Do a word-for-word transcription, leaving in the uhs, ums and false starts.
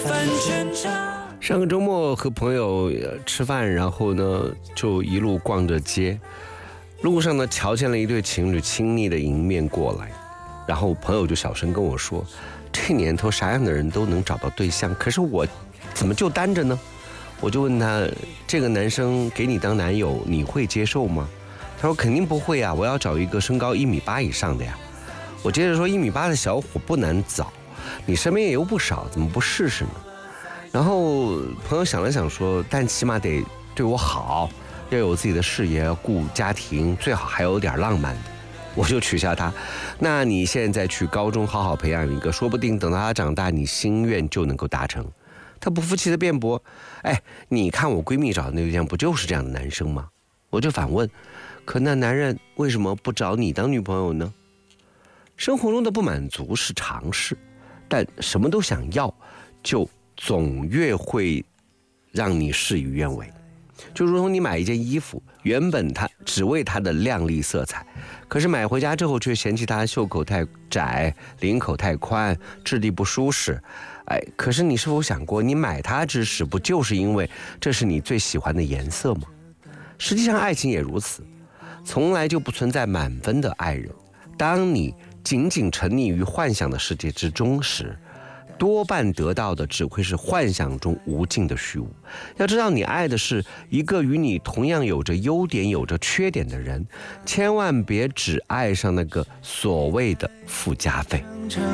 上个周末和朋友吃饭，然后呢就一路逛着街，路上呢瞧见了一对情侣亲昵的迎面过来，然后朋友就小声跟我说，这年头啥样的人都能找到对象，可是我怎么就单着呢？我就问他，这个男生给你当男友你会接受吗？他说肯定不会啊，我要找一个身高一米八以上的呀。我接着说，一米八的小伙不难找，你身边也有不少，怎么不试试呢？然后朋友想了想说，但起码得对我好，要有自己的事业，要顾家庭，最好还有点浪漫的。我就取笑他，那你现在去高中好好培养一个，说不定等到他长大，你心愿就能够达成。他不服气的辩驳，哎，你看我闺蜜找的那对象不就是这样的男生吗？我就反问，可那男人为什么不找你当女朋友呢？生活中的不满足是常事，但什么都想要，就总越会让你事与愿违。就如同你买一件衣服，原本它只为它的亮丽色彩，可是买回家之后却嫌弃它袖口太窄，领口太宽，质地不舒适。哎，可是你是否想过，你买它之时不就是因为这是你最喜欢的颜色吗？实际上爱情也如此，从来就不存在满分的爱人。当你仅仅沉溺于幻想的世界之中时，多半得到的只会是幻想中无尽的虚无。要知道，你爱的是一个与你同样有着优点有着缺点的人，千万别只爱上那个所谓的附加费。